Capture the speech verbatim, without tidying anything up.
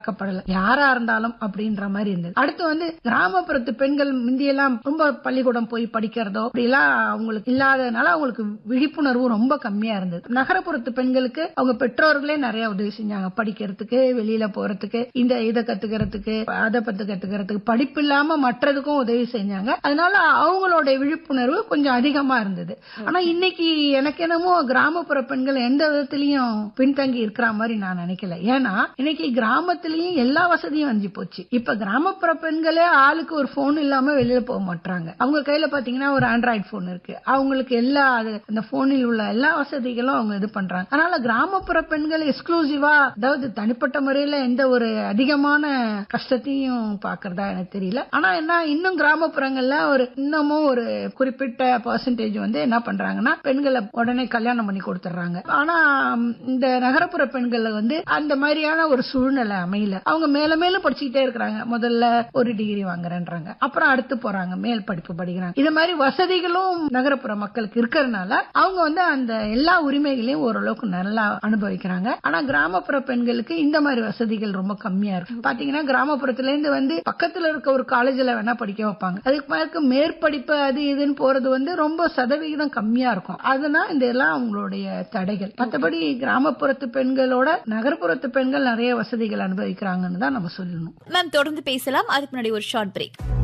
பார்க்கப்படல, யாரா இருந்தாலும் அப்படின்ற மாதிரி இருந்தது. அடுத்து வந்து கிராமப்புறத்து பெண்கள் முந்தியெல்லாம் ரொம்ப பள்ளிக்கூடம் போய் படிக்கிறதோ அப்படிலாம் அவங்களுக்கு இல்லாததுனால அவங்களுக்கு விழிப்புணர்வு ரொம்ப கம்மியா இருந்தது. நகரப்புறத்து பெண்களுக்கு அவங்க பெற்றோர்களே நிறைய உதவி செஞ்சாங்க, படிக்கிறதுக்கு, வெளியில போறதுக்கு, இந்த இதை கத்துக்கிறதுக்கு, அதை பத்தி கத்துக்கிறதுக்கு, படிப்பு இல்லாம மற்றதுக்கும் உதவி செஞ்சாங்க. அதனால அவங்களோட விழிப்புணர்வு கொஞ்சம் அதிகமா இருந்தது. ஆனா இன்னைக்கு எனக்கு என்னமோ கிராமப்புற பெண்கள் எந்த விதத்திலையும் பின்தங்கி இருக்கிற மாதிரி நான் நினைக்கல. ஏன்னா இன்னைக்கு கிராமத்திலயும் எல்லா வசதியும் வந்து போச்சு. இப்ப கிராமப்புற பெண்களே ஆளுக்கு ஒரு போன் இல்லாம வெளியில போக மாட்டாங்க. அவங்க கையில பாத்தீங்கன்னா ஒரு ஆண்ட்ராய்டு போன் இருக்கு, அவங்களுக்கு எல்லா அந்த போனில் உள்ள எல்லா வசதிகளும் அவங்க இது பண்றாங்க. அதனால கிராமப்புற பெண்கள் எக்ஸ்க்ளூசிவா, அதாவது தனிப்பட்ட முறையில எந்த ஒரு அதிகமான கஷ்டத்தையும் பாக்குறதா எனக்கு தெரியல. ஆனா என்ன, இன்னும் கிராமப்புறங்கள்ல ஒரு இன்னமும் ஒரு குறிப்பிட்ட பெர்சன்டேஜ் வந்து என்ன பண்றாங்கன்னா பெண்களை உடனே கல்யாணம் பண்ணி கொடுத்துறாங்க. ஆனா இந்த நகரப்புற பெண்கள் வந்து அந்த மாதிரியான ஒரு சூழ்நிலை அமையல. அவங்க மேல மேலும் படிச்சுக்கிட்டே இருக்கிறாங்க. முதல்ல ஒரு டிகிரி வாங்குறேன்றாங்க, அப்புறம் அடுத்து போறாங்க மேல் படிப்பு படிக்கிறாங்க. இது மாதிரி வசதிகளும் நகரப்புற மக்களுக்கு இருக்கிறதுனால அவங்க வந்து அந்த எல்லா உரிமைகளையும் ஓரளவுக்கு நல்லா அனுபவிக்கிறாங்க. ஆனா கிராமப்புற பெண்களுக்கு இந்த மாதிரி வசதிகள் ரொம்ப கம்மியா இருக்கு. பாத்தீங்கன்னா கிராமப்புறத்துல இருந்து வந்து பக்கத்துல இருக்க ஒரு காலேஜ்ல வேணா படிக்க வைப்பாங்க, அதுக்கு மேற்கு மேற்படிப்பு அது இதுன்னு போறது வந்து ரொம்ப சதவிகிதம் கம்மியா இருக்கும். அதனால இந்த எல்லாம் அவங்களுடைய தடைகள். மற்றபடி கிராமப்புறத்து பெண்களோட நகர்ப்புறத்து பெண்கள் நிறைய வசதிகள் அனுபவிக்கிறாங்கன்னு தான் நம்ம சொல்லணும். மேம் தொடர்ந்து பேசலாம், அதுக்கு முன்னாடி ஒரு ஷார்ட் பிரேக்.